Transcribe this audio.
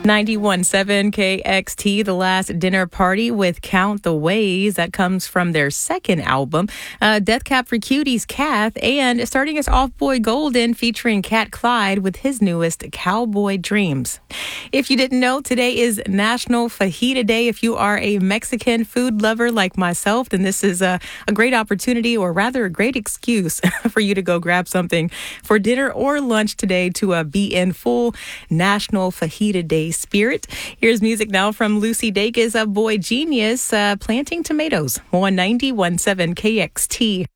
91.7 KXT, The Last Dinner Party with Count the Ways. That comes from their second album, Death Cab for Cutie's Kath, and starting us off, Boy Golden featuring Cat Clyde with his newest, Cowboy Dreams. If you didn't know, today is National Fajita Day. If you are a Mexican food lover like myself, then this is a great opportunity, or rather a great excuse for you to go grab something for dinner or lunch today to be in full National Fajita Day spirit. Here's music now from Lucy Dacus of Boy Genius, Planting Tomatoes on 91.7 KXT.